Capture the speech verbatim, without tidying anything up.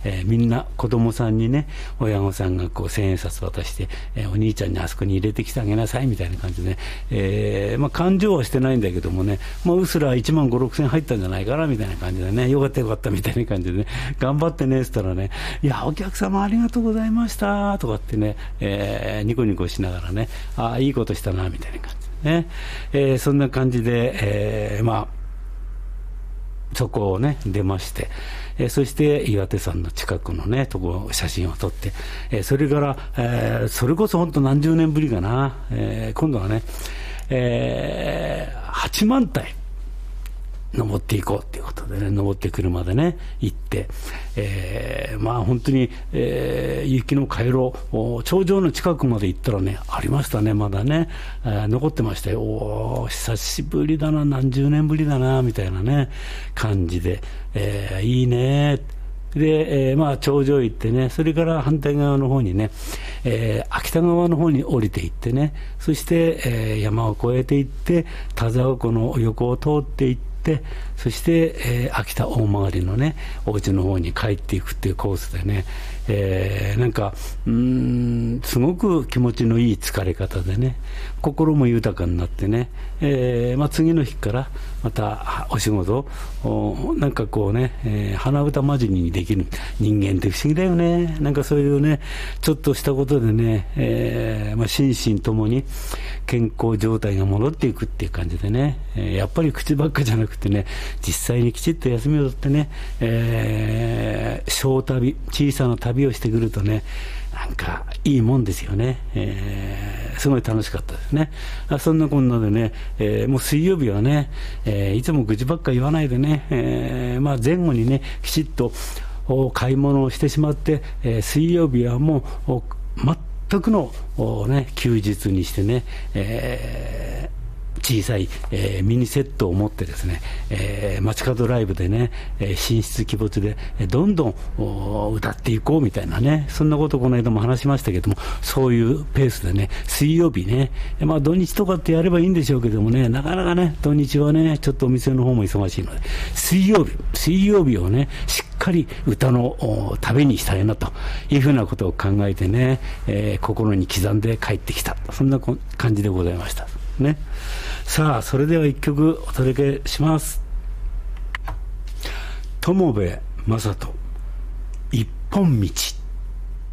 えー、みんな子供さんにね、親御さんがこう千円札渡して、えー、お兄ちゃんにあそこに入れてきてあげなさいみたいな感じでね、えーまあ、勘定はしてないんだけどもね、まあ、うすらいちまんごせんろくせん入ったんじゃないかなみたいな感じでね、よかったよかったみたいな感じでね、頑張ってねって言ったらね、いやお客様ありがとうございましたとかってね、えー、ニコニコしながらね、ああいいことしたなみたいな感じでね、えー、そんな感じで、えー、まあそこをね出まして、えー、そして岩手山の近くのねとこ写真を撮って、えー、それから、えー、それこそ本当何十年ぶりかな、えー、今度はね、えー、はちまんたい登っていこうっていうことでね、登ってくるまでね行って、えー、まあ本当に、えー、雪の回廊頂上の近くまで行ったらねありましたね、まだね、えー、残ってましたよ。お久しぶりだな、何十年ぶりだなみたいなね感じで、えー、いいねで、えー、まあ頂上行ってね、それから反対側の方にね、えー、秋田川の方に降りていってね、そして、えー、山を越えていって田沢湖の横を通っていって、そして、えー、秋田大曲のねお家の方に帰っていくっていうコースでね、えー、なんかうーんすごく気持ちのいい疲れ方でね、心も豊かになってね、えーまあ、次の日からまたお仕事をなんかこうね、えー、鼻歌混じりにできる人間って不思議だよね。なんかそういうねちょっとしたことでね、えーまあ、心身ともに健康状態が戻っていくっていう感じでね、えー、やっぱり口ばっかじゃなくてね、実際にきちっと休みを取ってね、えー、小旅小さな旅をしてくるとね、なんかいいもんですよね、えー、すごい楽しかったですね。あそんなこんなでね、えー、もう水曜日はね、えー、いつも愚痴ばっか言わないでね、えーまあ、前後にねきちっと買い物をしてしまって、えー、水曜日はもう全くの、ね、休日にしてね、えー小さい、えー、ミニセットを持ってですね、えー、街角ライブでね、えー、神出鬼没で、えー、どんどん歌っていこうみたいなね、そんなことこの間も話しましたけども、そういうペースでね水曜日ね、まあ土日とかってやればいいんでしょうけどもね、なかなかね土日はねちょっとお店の方も忙しいので、水曜日水曜日をねしっかり歌の旅にしたいなというふうなことを考えてね、えー、心に刻んで帰ってきた、そんな感じでございましたね。さあそれでは一曲お届けします。友部正人、一本道。